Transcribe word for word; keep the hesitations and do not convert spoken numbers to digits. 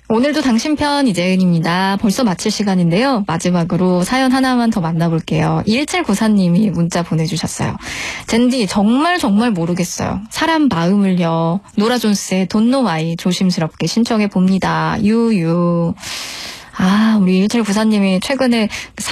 오늘도 당신 편 이재은입니다. 벌써 마칠 시간인데요. 마지막으로 사연 하나만 더 만나볼게요. 이일칠구사님이 문자 보내주셨어요. 젠디 정말 정말 모르겠어요. 사람 마음을요. 노라 존스의 Don't Know Why 조심스럽게 신청해 봅니다. 유유. 아, 우리 일칠구사님이 최근에